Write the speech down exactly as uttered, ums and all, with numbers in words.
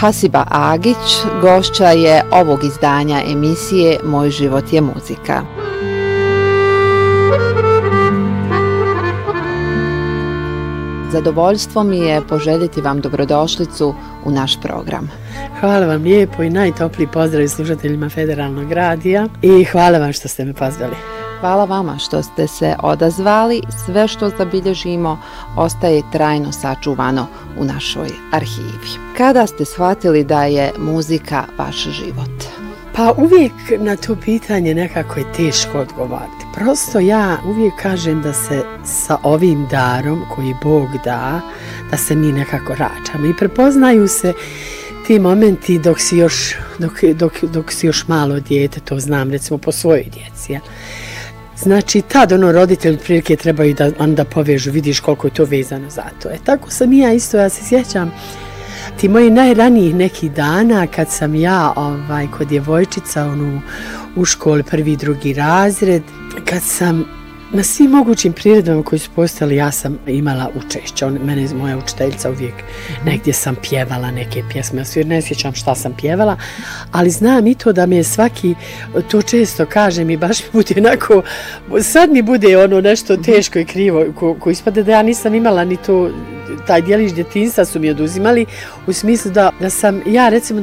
Hasiba Agić gošća je ovog izdanja emisije Moj život je muzika. Zadovoljstvo mi je poželjeti vam dobrodošlicu u naš program. Hvala vam lijepo i najtopliji pozdrav slušateljima Federalnog radija i hvala vam što ste me pozvali. Hvala vama što ste se odazvali. Sve što zabilježimo ostaje trajno sačuvano u našoj arhivi. Kada ste shvatili da je muzika vaš život? Pa uvijek na to pitanje nekako je teško odgovarati. Prosto ja uvijek kažem da se sa ovim darom koji Bog da, da se mi nekako rađamo i prepoznaju se ti momenti dok si još, dok, dok, dok si još malo dijete, to znam recimo po svojoj djeci. Ja. Znači, tad ono roditelji prilike trebaju da onda povežu, vidiš koliko je to vezano za to. E, tako sam i ja isto, ja se sjećam ti moji najranijih nekih dana kad sam ja ovaj, kod djevojčica onu, u školi prvi, drugi razred, kad sam na svim mogućim priredbama koji su postali, ja sam imala učešća. Mene je moja učiteljica uvijek negdje sam pjevala neke pjesme. Ja sve ne sjećam šta sam pjevala, ali znam i to da mi je svaki, to često kažem i baš mi bude onako, sad mi bude ono nešto teško i krivo, ko, ko ispade da ja nisam imala ni to, taj dijelić djetinjstva su mi oduzimali, u smislu da, da sam ja recimo